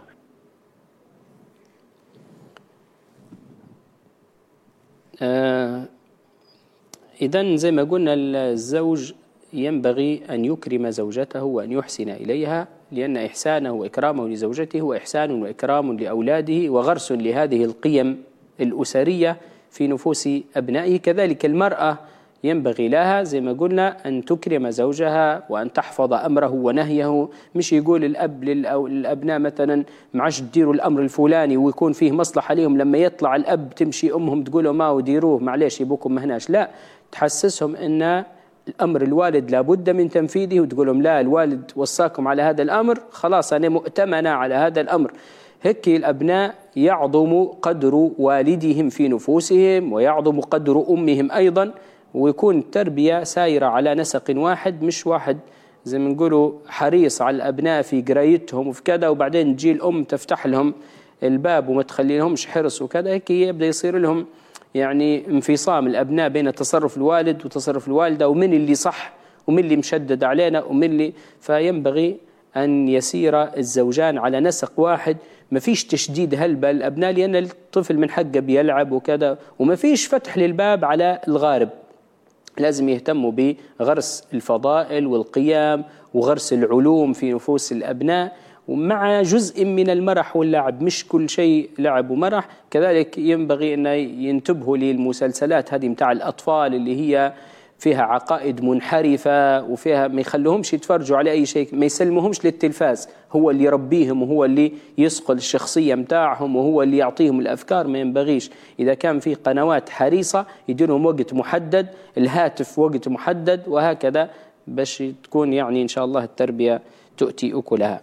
إذن زي ما قلنا الزوج ينبغي أن يكرم زوجته وأن يحسن إليها، لأن إحسانه وإكرامه لزوجته هو إحسان وإكرام لأولاده وغرس لهذه القيم الأسرية في نفوس أبنائه. كذلك المرأة ينبغي لها زي ما قلنا أن تكرم زوجها وأن تحفظ أمره ونهيه، مش يقول الأب للأبناء مثلا معاش تديروا الأمر الفلاني ويكون فيه مصلحة لهم، لما يطلع الأب تمشي أمهم تقولوا ما وديروه معليش يبوكم ما هناش، لا، تحسسهم أن الأمر الوالد لابد من تنفيذه، وتقول لهم لا الوالد وصاكم على هذا الأمر خلاص أنا مؤتمنة على هذا الأمر. هيك الأبناء يعظم قدر والدهم في نفوسهم ويعظم قدر أمهم أيضا، ويكون التربية سايرة على نسق واحد، مش واحد زي ما نقولوا حريص على الأبناء في قرايتهم وفي كذا، وبعدين تجي الأم تفتح لهم الباب وما تخلي لهمش حرص وكذا. هيك يبدأ يصير لهم يعني انفصام الأبناء بين تصرف الوالد وتصرف الوالدة، ومن اللي صح ومن اللي مشدد علينا ومن اللي. فينبغي أن يسير الزوجان على نسق واحد، ما فيش تشديد هلبة الأبناء، لأن الطفل من حقه بيلعب وكذا، وما فيش فتح للباب على الغارب. لازم يهتموا بغرس الفضائل والقيام وغرس العلوم في نفوس الأبناء، ومع جزء من المرح واللعب، مش كل شيء لعب ومرح. كذلك ينبغي أن ينتبهوا للمسلسلات هذه متاع الأطفال اللي هي فيها عقائد منحرفة وفيها ما يخلوهمش يتفرجوا على أي شيء، ما يسلموهمش للتلفاز، هو اللي يربيهم وهو اللي يصقل الشخصية متاعهم وهو اللي يعطيهم الأفكار. ما ينبغيش. إذا كان في قنوات حريصة يديرهم وقت محدد، الهاتف وقت محدد، وهكذا باش تكون يعني إن شاء الله التربية تؤتي أكلها.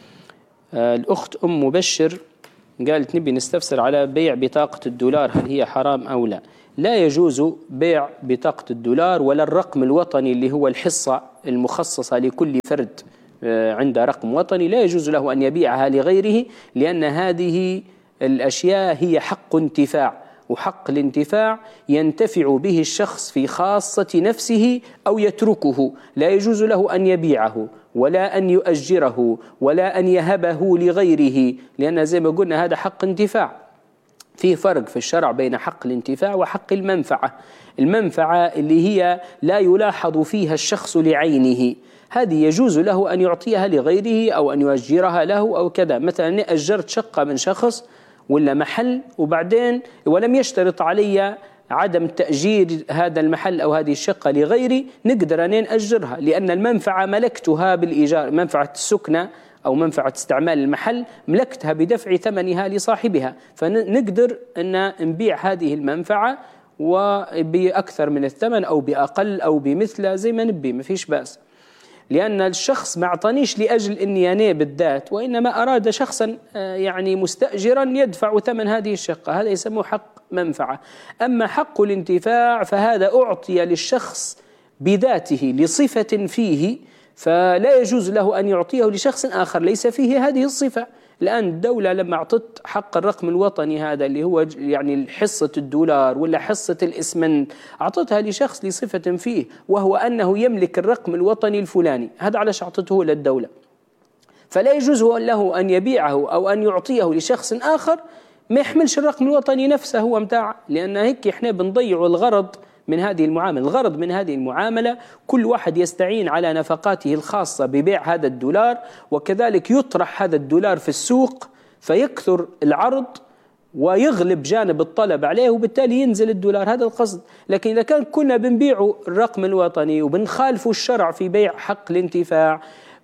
الأخت أم مبشر قالت نبي نستفسر على بيع بطاقة الدولار، هل هي حرام أو لا؟ لا يجوز بيع بطاقة الدولار ولا الرقم الوطني اللي هو الحصة المخصصة لكل فرد عنده رقم وطني، لا يجوز له أن يبيعها لغيره، لأن هذه الأشياء هي حق انتفاع، وحق الانتفاع ينتفع به الشخص في خاصة نفسه أو يتركه، لا يجوز له أن يبيعه ولا أن يؤجره ولا أن يهبه لغيره، لأن زي ما قلنا هذا حق انتفاع. في فرق في الشرع بين حق الانتفاع وحق المنفعة. المنفعة اللي هي لا يلاحظ فيها الشخص لعينه، هذه يجوز له أن يعطيها لغيره أو أن يؤجرها له أو كذا. مثلا أجرت شقة من شخص ولا محل وبعدين ولم يشترط علي عدم تأجير هذا المحل أو هذه الشقة لغيري، نقدر أن نأجرها، لأن المنفعة ملكتها بالإيجار، منفعة السكنة أو منفعة استعمال المحل ملكتها بدفع ثمنها لصاحبها، فنقدر أن نبيع هذه المنفعة وبأكثر من الثمن أو بأقل أو بمثله زي ما نبي، ما فيش بأس. لأن الشخص ما اعطانيش لأجل إني أنا بالذات، وإنما أراد شخصا يعني مستأجرا يدفع ثمن هذه الشقة، هذا يسموه حق منفعة. أما حق الانتفاع فهذا أعطي للشخص بذاته لصفة فيه، فلا يجوز له أن يعطيه لشخص آخر ليس فيه هذه الصفة. الآن الدولة لما أعطت حق الرقم الوطني هذا اللي هو يعني حصة الدولار ولا حصة الإسمنت، أعطتها لشخص لصفة فيه وهو أنه يملك الرقم الوطني الفلاني، هذا علاش أعطته للدولة، فلا يجوز له أن يبيعه أو أن يعطيه لشخص آخر ما يحملش الرقم الوطني نفسه هو متاع، لأن هيك إحنا بنضيع الغرض من هذه المعاملة. الغرض من هذه المعاملة كل واحد يستعين على نفقاته الخاصة ببيع هذا الدولار، وكذلك يطرح هذا الدولار في السوق فيكثر العرض ويغلب جانب الطلب عليه، وبالتالي ينزل الدولار، هذا القصد. لكن إذا كان كنا بنبيع الرقم الوطني وبنخالف الشرع في بيع حق الانتفاع،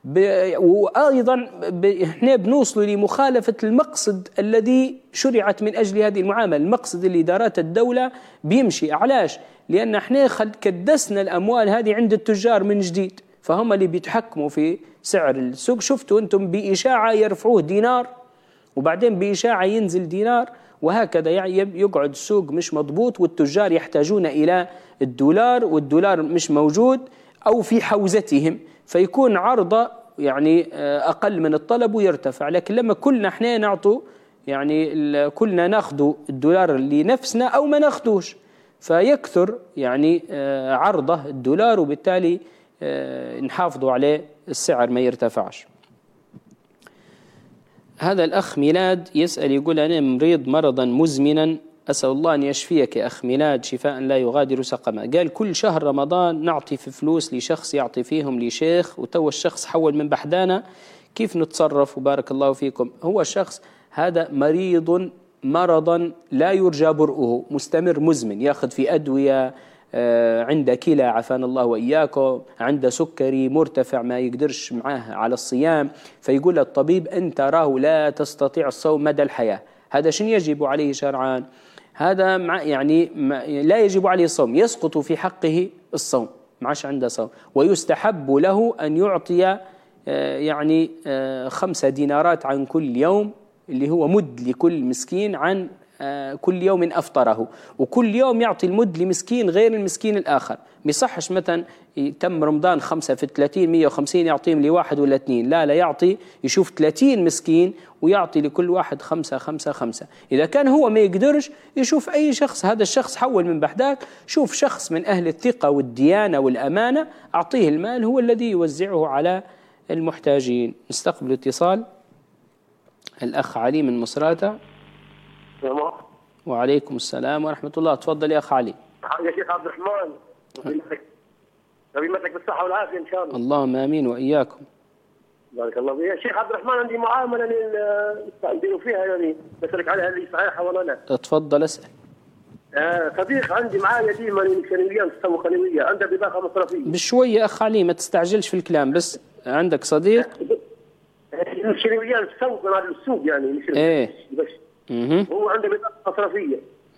وأيضا إحنا بنوصل لمخالفة المقصد الذي شرعت من أجل هذه المعاملة، المقصد اللي دارت الدولة بيمشي. علاش؟ لأن إحنا كدسنا الأموال هذه عند التجار من جديد، فهم اللي بيتحكموا في سعر السوق. شفتوا أنتم بإشاعة يرفعوه دينار وبعدين بإشاعة ينزل دينار، وهكذا يقعد السوق مش مضبوط، والتجار يحتاجون إلى الدولار والدولار مش موجود أو في حوزتهم، فيكون عرضه يعني أقل من الطلب ويرتفع. لكن لما كلنا احنا نعطوا يعني كلنا ناخذوا الدولار لنفسنا أو ما ناخذوش، فيكثر يعني عرضه الدولار، وبالتالي نحافظوا عليه السعر ما يرتفعش. هذا الأخ ميلاد يسأل يقول أنا مريض مرضا مزمنا، أسأل الله أن يشفيك يا أخ ميلاد شفاء لا يغادر سقما. قال كل شهر رمضان نعطي في فلوس لشخص يعطي فيهم لشيخ، وتو الشخص حول من بحدانا، كيف نتصرف وبارك الله فيكم؟ هو الشخص هذا مريض مرضا لا يرجى برؤه، مستمر مزمن، يأخذ في أدوية، عنده كلى عافانا الله وإياكم، عنده سكري مرتفع ما يقدرش معاه على الصيام، فيقول الطبيب أنت راه لا تستطيع الصوم مدى الحياة. هذا شن يجب عليه شرعان؟ هذا يعني لا يجب عليه الصوم، يسقط في حقه الصوم، معاش عنده صوم، ويستحب له أن يعطي يعني 5 دينارات عن كل يوم اللي هو مد لكل مسكين عن كل يوم أفطره، وكل يوم يعطي المد لمسكين غير المسكين الآخر. ميصحش مثلا تم رمضان 5 في 30 150 يعطيهم لواحد ولا اثنين، لا يعطي، يشوف 30 مسكين ويعطي لكل واحد 5 5 5. إذا كان هو ما يقدرش يشوف أي شخص، هذا الشخص حول من بحداك، شوف شخص من أهل الثقة والديانة والأمانة، أعطيه المال هو الذي يوزعه على المحتاجين. نستقبل اتصال الأخ علي من مصراتة. وعليكم السلام ورحمة الله. تفضل يا أخ علي. يا شيخ عبد الرحمن، ربي يمسك بالصحة والعافية إن شاء الله. اللهم آمين وإياكم. بارك الله فيك. يا شيخ عبد الرحمن، عندي معاملة نديروا فيها، يعني بسألك عليها اللي صحيحة ولا لا؟ تفضل اسأل. صديق عندي معايا ديما الكنوية تسمى كنوية، عنده بطاقة مصرفية. بشوية أخ علي، ما تستعجلش في الكلام، بس عندك صديق الكنوية تسوق من هذا السوق يعني. بس هو عنده بطاقة مصرفية.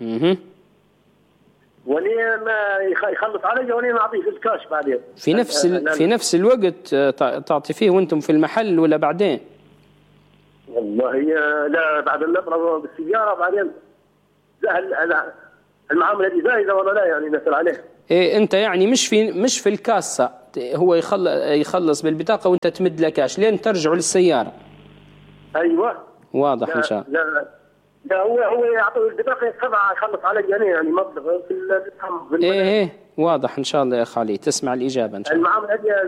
وليه ما يخلص علي وليه ما أعطيه في الكاش بعدين؟ في نفس الوقت تعطي فيه وأنتم في المحل ولا بعدين؟ والله لا، بعد النظرة بالسيارة بعدين. المعاملة دي زايدة ولا لا يعني نسأل عليها؟ إيه أنت يعني مش في الكاسة، هو يخلص بالبطاقة وأنت تمد له كاش لين ترجعوا للسيارة. أيوة واضح إن شاء الله. لا هو يعطيه البطاقة يدفعها يخلص علي يعني مبلغ في إيه واضح إن شاء الله يا أخ علي، تسمع الإجابة إن شاء الله. المعاملة